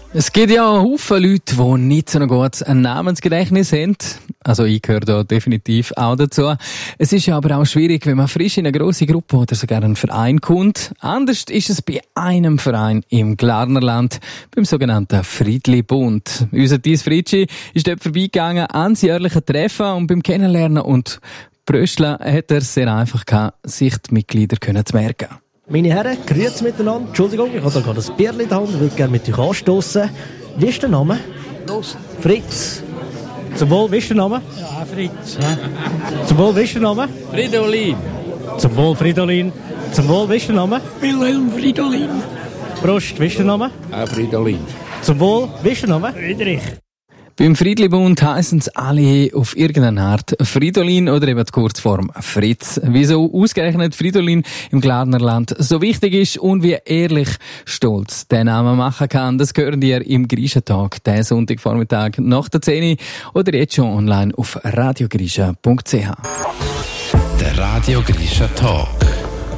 Es gibt ja Haufen Leute, die nicht so ein gutes Namensgedächtnis haben. Also ich gehöre da definitiv auch dazu. Es ist ja aber auch schwierig, wenn man frisch in eine grosse Gruppe oder sogar einen Verein kommt. Anders ist es bei einem Verein im Glarnerland, beim sogenannten Friedli-Bund. Unser Thies Fritschi ist dort vorbeigegangen ans jährliche Treffen und beim Kennenlernen und Bröscheln hat er sehr einfach gehabt, sich die Mitglieder zu merken. Meine Herren, grüezi miteinander. Entschuldigung, ich habe da gerade ein Bierchen in der Hand, ich würde gerne mit euch anstossen. Wie ist der Name? Los. Fritz. Zum Wohl, wie ist der Name? Ja, Fritz. Zum Wohl, wie ist der Name? Fridolin. Zum Wohl, Fridolin. Zum Wohl, wie ist der Name? Wilhelm Fridolin. Prost, wie ist der Name? Fridolin. Zum Wohl, wie ist der Name? Friedrich. Beim Friedli-Bund heissen es alle auf irgendeine Art Fridolin oder eben die Kurzform Fritz. Wieso ausgerechnet Fridolin im Glarnerland so wichtig ist und wie ehrlich stolz der Name machen kann, das hören ihr im Grischentag, diesen Sonntagvormittag nach der 10 oder jetzt schon online auf radiogrischa.ch. Der Radio Grischa Talk.